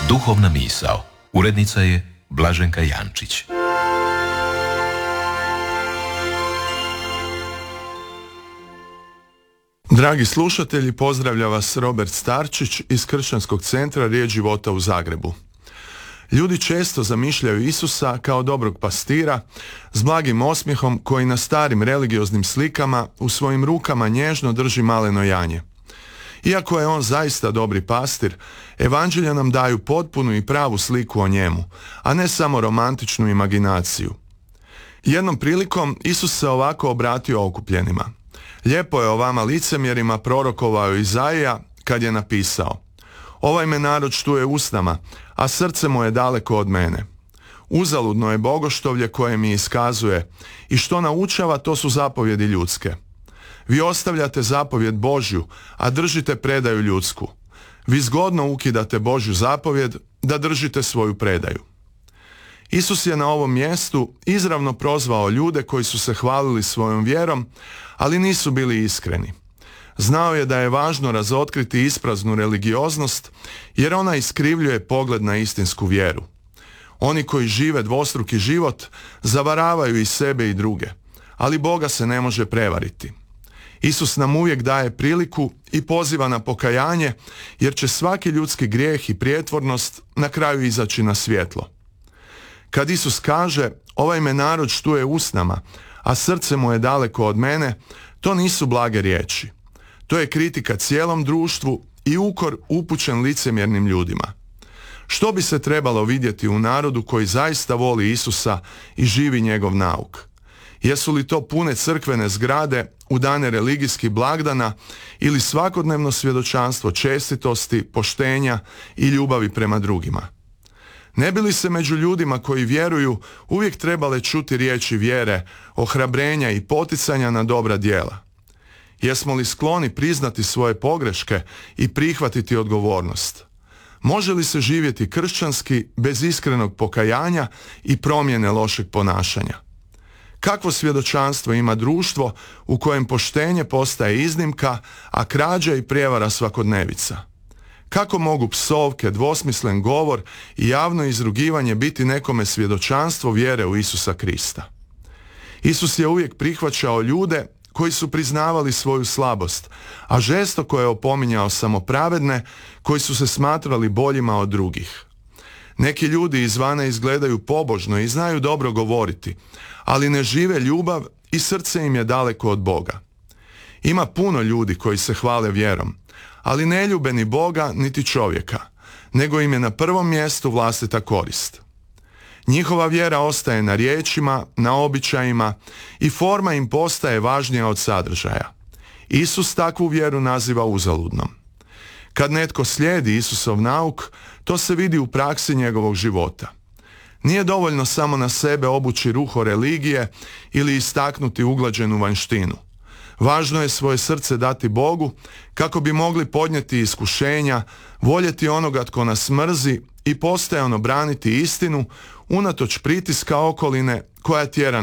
Duhovna misao. Urednica je Blaženka Jančić. Dragi slušatelji, pozdravlja vas Robert Starčić iz Kršćanskog centra Riječ života u Zagrebu. Ljudi često zamišljaju Isusa kao dobrog pastira s blagim osmijehom koji na starim religioznim slikama u svojim rukama nježno drži maleno janje. Iako je on zaista dobri pastir, evanđelja nam daju potpunu i pravu sliku o njemu, a ne samo romantičnu imaginaciju. Jednom prilikom Isus se ovako obratio okupljenima. Lijepo je o vama licemjerima prorokovao Izaija kad je napisao: ovaj me narod štuje usnama, a srce mu je daleko od mene. Uzaludno je bogoštovlje koje mi iskazuje i što naučava, to su zapovjedi ljudske. Vi ostavljate zapovjed Božju, a držite predaju ljudsku. Vi zgodno ukidate Božju zapovjed da držite svoju predaju. Isus je na ovom mjestu izravno prozvao ljude koji su se hvalili svojom vjerom, ali nisu bili iskreni. Znao je da je važno razotkriti ispraznu religioznost, jer ona iskrivljuje pogled na istinsku vjeru. Oni koji žive dvostruki život zavaravaju i sebe i druge, ali Boga se ne može prevariti. Isus nam uvijek daje priliku i poziva na pokajanje, jer će svaki ljudski grijeh i prijetvornost na kraju izaći na svjetlo. Kad Isus kaže: ovaj me narod štuje usnama, a srce mu je daleko od mene, to nisu blage riječi. To je kritika cijelom društvu i ukor upućen licemjernim ljudima. Što bi se trebalo vidjeti u narodu koji zaista voli Isusa i živi njegov nauk? Jesu li to pune crkvene zgrade u dane religijskih blagdana ili svakodnevno svjedočanstvo čestitosti, poštenja i ljubavi prema drugima? Ne bi li se među ljudima koji vjeruju uvijek trebale čuti riječi vjere, ohrabrenja i poticanja na dobra djela? Jesmo li skloni priznati svoje pogreške i prihvatiti odgovornost? Može li se živjeti kršćanski bez iskrenog pokajanja i promjene lošeg ponašanja? Kakvo svjedočanstvo ima društvo u kojem poštenje postaje iznimka, a krađa i prijevara svakodnevica? Kako mogu psovke, dvosmislen govor i javno izrugivanje biti nekome svjedočanstvo vjere u Isusa Krista? Isus je uvijek prihvaćao ljude koji su priznavali svoju slabost, a žestoko je opominjao samo pravedne koji su se smatrali boljima od drugih. Neki ljudi izvana izgledaju pobožno i znaju dobro govoriti, ali ne žive ljubav i srce im je daleko od Boga. Ima puno ljudi koji se hvale vjerom, ali ne ljube ni Boga niti čovjeka, nego im je na prvom mjestu vlastita korist. Njihova vjera ostaje na riječima, na običajima i forma im postaje važnija od sadržaja. Isus takvu vjeru naziva uzaludnom. Kad netko slijedi Isusov nauk, to se vidi u praksi njegovog života. Nije dovoljno samo na sebe obući ruho religije ili istaknuti uglađenu vanjštinu. Važno je svoje srce dati Bogu kako bi mogli podnijeti iskušenja, voljeti onoga tko nas mrzi i postajano braniti istinu unatoč pritiska okoline koja tjera